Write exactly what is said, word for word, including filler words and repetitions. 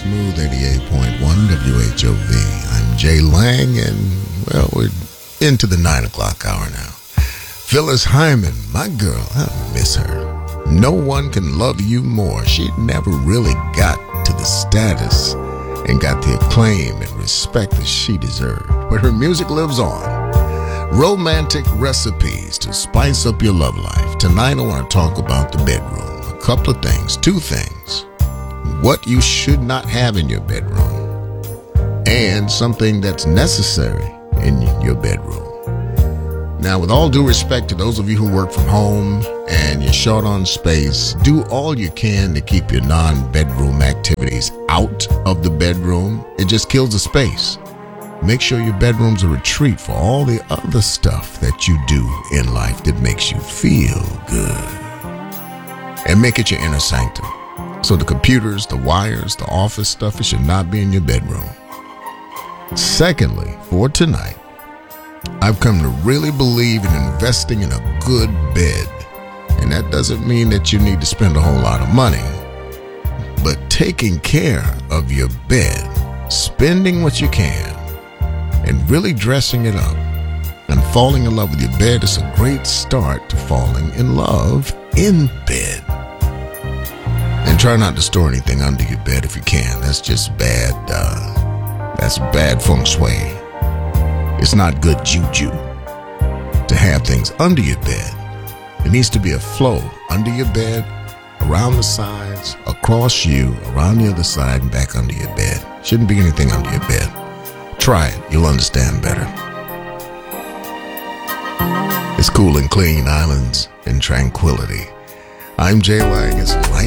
Smooth eighty-eight point one W H O V. I'm Jay Lang, and, well, we're into the nine o'clock hour now. Phyllis Hyman, my girl, I miss her. No one can love you more. She never really got to the status and got the acclaim and respect that she deserved. But her music lives on. Romantic recipes to spice up your love life. Tonight I want to talk about the bedroom. A couple of things, two things. What you should not have in your bedroom, and something that's necessary in your bedroom. Now, with all due respect to those of you who work from home and you're short on space, do all you can to keep your non-bedroom activities out of the bedroom. It just kills the space. Make sure your bedroom's a retreat for all the other stuff that you do in life that makes you feel good. And make it your inner sanctum. So the computers, the wires, the office stuff, it should not be in your bedroom. Secondly, for tonight, I've come to really believe in investing in a good bed. And that doesn't mean that you need to spend a whole lot of money. But taking care of your bed, spending what you can, and really dressing it up and falling in love with your bed is a great start to falling in love in bed. And try not to store anything under your bed if you can. That's just bad, uh, that's bad feng shui. It's not good juju to have things under your bed. It needs to be a flow under your bed, around the sides, across you, around the other side, and back under your bed. Shouldn't be anything under your bed. Try it. You'll understand better. It's cool and clean, islands and tranquility. I'm Jay Lang. It's life.